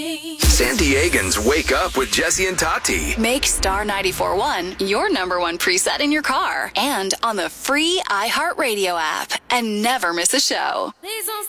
San Diegans wake up with Jesse and Tati. Make Star 94.1 your number one preset in your car and on the free iHeartRadio app. And never miss a show. Please don't